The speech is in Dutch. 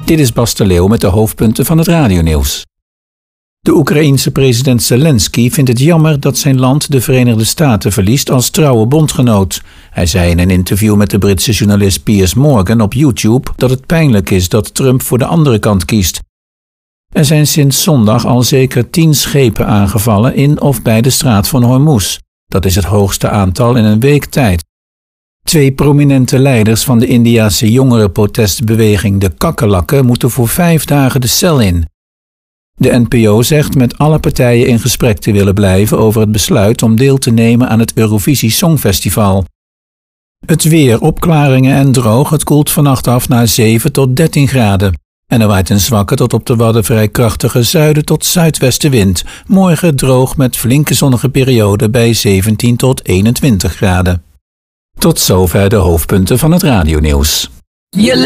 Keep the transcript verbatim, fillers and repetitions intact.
Dit is Bas de Leeuw met de hoofdpunten van het radionieuws. De Oekraïense president Zelensky vindt het jammer dat zijn land de Verenigde Staten verliest als trouwe bondgenoot. Hij zei in een interview met de Britse journalist Piers Morgan op YouTube dat het pijnlijk is dat Trump voor de andere kant kiest. Er zijn sinds zondag al zeker tien schepen aangevallen in of bij de straat van Hormuz. Dat is het hoogste aantal in een week tijd. Twee prominente leiders van de Indiase jongerenprotestbeweging, de Kakkelakken, moeten voor vijf dagen de cel in. De N P O zegt met alle partijen in gesprek te willen blijven over het besluit om deel te nemen aan het Eurovisie Songfestival. Het weer, opklaringen en droog, het koelt vannacht af naar zeven tot dertien graden. En er waait een zwakke tot op de Wadden vrij krachtige zuiden tot zuidwestenwind. Morgen droog met flinke zonnige perioden bij zeventien tot eenentwintig graden. Tot zover de hoofdpunten van het radionieuws.